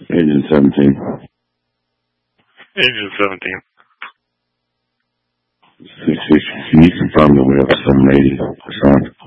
Agent 17. Agent 17. Can you confirm that we have a 780 assigned?